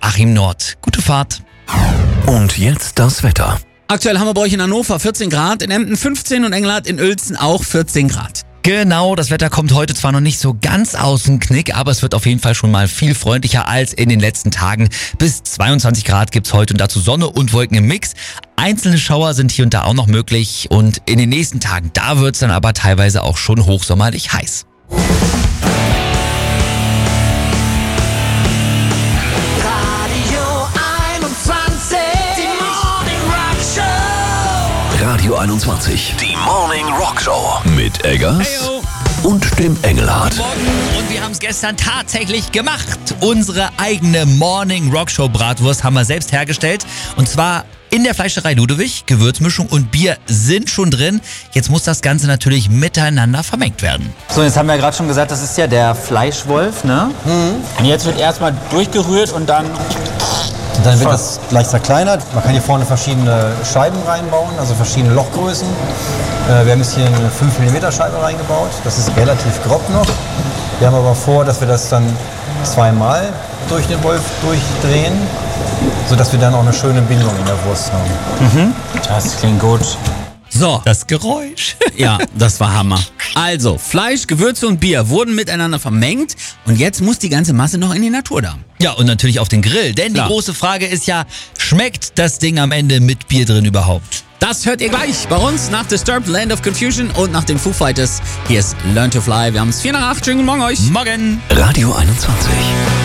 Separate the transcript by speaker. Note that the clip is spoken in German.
Speaker 1: Achim Nord. Gute Fahrt.
Speaker 2: Und jetzt das Wetter.
Speaker 3: Aktuell haben wir bei euch in Hannover 14 Grad, in Emden 15 und Engelhardt in Uelzen auch 14 Grad.
Speaker 1: Genau, das Wetter kommt heute zwar noch nicht so ganz aus dem Knick, aber es wird auf jeden Fall schon mal viel freundlicher als in den letzten Tagen. Bis 22 Grad gibt's heute und dazu Sonne und Wolken im Mix. Einzelne Schauer sind hier und da auch noch möglich und in den nächsten Tagen, da wird's dann aber teilweise auch schon hochsommerlich heiß.
Speaker 2: Radio 21, die Morning Rock Show mit Eggers
Speaker 3: Heyo.
Speaker 2: und dem Engelhardt.
Speaker 1: Morgen und wir haben es gestern tatsächlich gemacht. Unsere eigene Morning Rock Show Bratwurst haben wir selbst hergestellt und zwar in der Fleischerei Ludewig. Gewürzmischung und Bier sind schon drin. Jetzt muss das Ganze natürlich miteinander vermengt werden.
Speaker 4: So, jetzt haben wir ja gerade schon gesagt, das ist ja der Fleischwolf, ne? Und jetzt wird erstmal durchgerührt und dann...
Speaker 5: Und dann wird das leicht zerkleinert. Man kann hier vorne verschiedene Scheiben reinbauen, also verschiedene Lochgrößen. Wir haben jetzt hier eine 5 mm Scheibe reingebaut. Das ist relativ grob noch. Wir haben aber vor, dass wir das dann zweimal durch den Wolf durchdrehen, sodass wir dann auch eine schöne Bindung in der Wurst haben.
Speaker 4: Das klingt gut.
Speaker 3: So,
Speaker 1: Das Geräusch.
Speaker 3: ja, das war Hammer. Also, Fleisch, Gewürze und Bier wurden miteinander vermengt und jetzt muss die ganze Masse noch in die Natur da.
Speaker 1: Ja, und natürlich auf den Grill, denn
Speaker 3: Klar.
Speaker 1: die große Frage ist ja, schmeckt das Ding am Ende mit Bier drin überhaupt?
Speaker 3: Das hört ihr gleich bei uns nach Disturbed, Land of Confusion und nach den Foo Fighters. Hier ist Learn to Fly. Wir haben es 7:04. Schönen guten Morgen euch.
Speaker 1: Morgen!
Speaker 2: Radio 21.